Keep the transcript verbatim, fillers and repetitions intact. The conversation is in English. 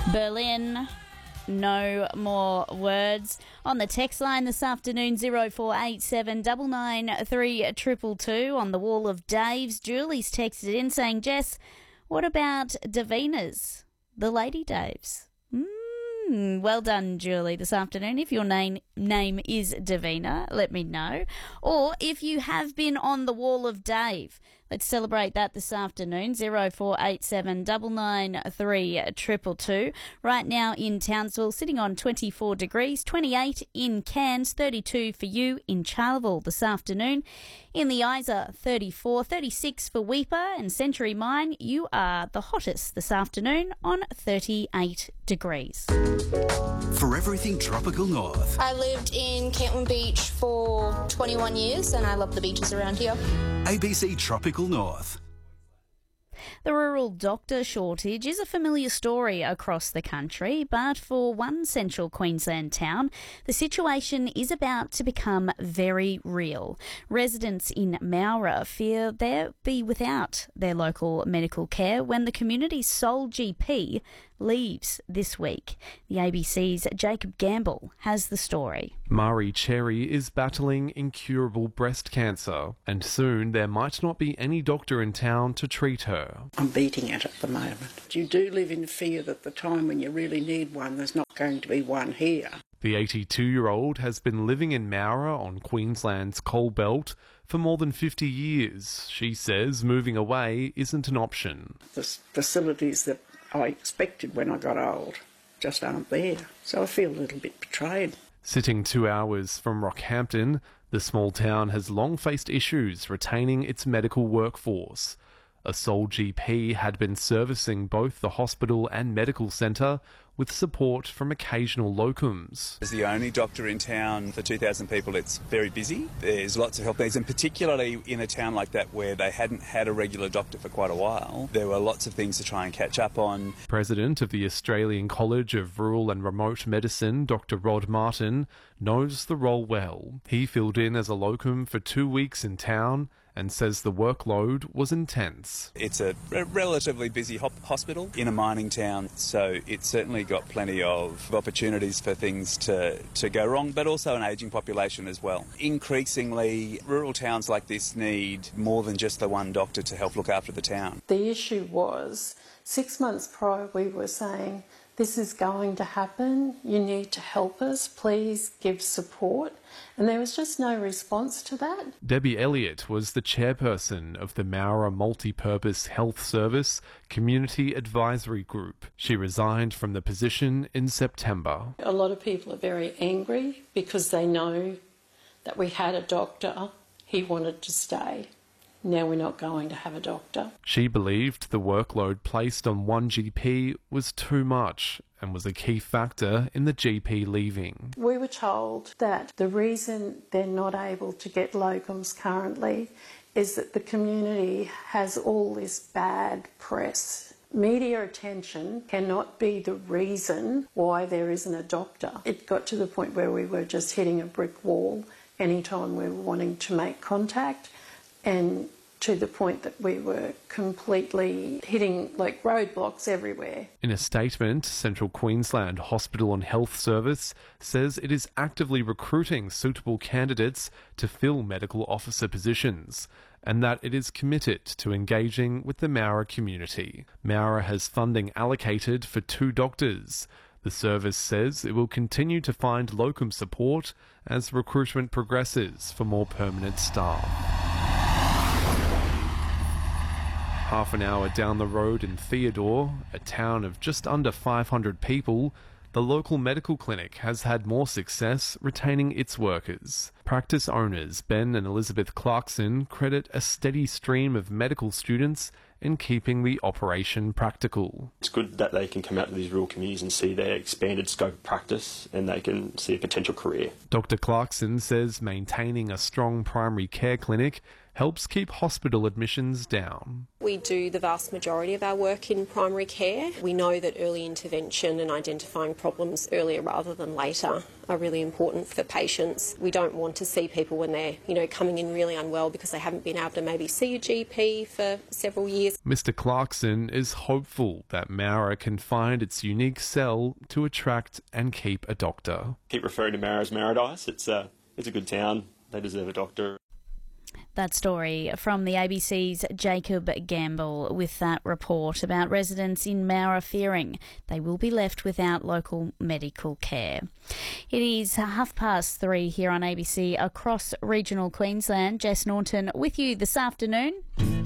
Berlin, no more words. On the text line this afternoon, zero four eight seven nine nine three two two two. On the wall of Dave's, Julie's texted in saying, Jess, what about Davina's, the Lady Daves? Mm, well done, Julie, this afternoon. If your name name is Davina, let me know. Or if you have been on the wall of Dave, let's celebrate that this afternoon. zero four eight seven nine nine three two two two. Right now in Townsville, sitting on twenty-four degrees, twenty-eight in Cairns, thirty-two for you in Charleville this afternoon. In the Isa, thirty-four, thirty-six for Weeper and Century Mine. You are the hottest this afternoon on thirty-eight degrees. For everything Tropical North. I lived in Cantwell Beach for twenty-one years and I love the beaches around here. A B C Tropical North. The rural doctor shortage is a familiar story across the country, but for one central Queensland town, the situation is about to become very real. Residents in Mowra fear they'll be without their local medical care when the community's sole G P leaves this week. The A B C's Jacob Gamble has the story. Mari Cherry is battling incurable breast cancer, and soon there might not be any doctor in town to treat her. I'm beating it at the moment. You do live in fear that the time when you really need one, there's not going to be one here. The eighty-two-year-old has been living in Mowra on Queensland's coal belt for more than fifty years. She says moving away isn't an option. The facilities that I expected when I got old just aren't there, so I feel a little bit betrayed. Sitting two hours from Rockhampton, the small town has long faced issues retaining its medical workforce. A sole G P had been servicing both the hospital and medical centre with support from occasional locums. As the only doctor in town for two thousand people, it's very busy. There's lots of help needs, and particularly in a town like that where they hadn't had a regular doctor for quite a while, there were lots of things to try and catch up on. President of the Australian College of Rural and Remote Medicine, Doctor Rod Martin, knows the role well. He filled in as a locum for two weeks in town and says the workload was intense. It's a relatively busy ho- hospital in a mining town, so it's certainly got plenty of opportunities for things to, to go wrong, but also an ageing population as well. Increasingly, rural towns like this need more than just the one doctor to help look after the town. The issue was, six months prior we were saying, this is going to happen, you need to help us, please give support. And there was just no response to that. Debbie Elliott was the chairperson of the Mowra Multi-Purpose Health Service Community Advisory Group. She resigned from the position in September. A lot of people are very angry because they know that we had a doctor, he wanted to stay. Now we're not going to have a doctor. She believed the workload placed on one G P was too much and was a key factor in the G P leaving. We were told that the reason they're not able to get locums currently is that the community has all this bad press. Media attention cannot be the reason why there isn't a doctor. It got to the point where we were just hitting a brick wall anytime we were wanting to make contact, and to the point that we were completely hitting like roadblocks everywhere. In a statement, Central Queensland Hospital and Health Service says it is actively recruiting suitable candidates to fill medical officer positions, and that it is committed to engaging with the Mowra community. Mowra has funding allocated for two doctors. The service says it will continue to find locum support as recruitment progresses for more permanent staff. Half an hour down the road in Theodore, a town of just under five hundred people, the local medical clinic has had more success retaining its workers. Practice owners Ben and Elizabeth Clarkson credit a steady stream of medical students in keeping the operation practical. It's good that they can come out to these rural communities and see their expanded scope of practice and they can see a potential career. Doctor Clarkson says maintaining a strong primary care clinic helps keep hospital admissions down. We do the vast majority of our work in primary care. We know that early intervention and identifying problems earlier rather than later are really important for patients. We don't want to see people when they're, you know, coming in really unwell because they haven't been able to maybe see a G P for several years years. Mister Clarkson is hopeful that Mowra can find its unique sell to attract and keep a doctor. Keep referring to Mowra as Mowradice. It's a, it's a good town. They deserve a doctor. That story from the A B C's Jacob Gamble with that report about residents in Mowra fearing they will be left without local medical care. It is half past three here on A B C across regional Queensland. Jess Norton with you this afternoon.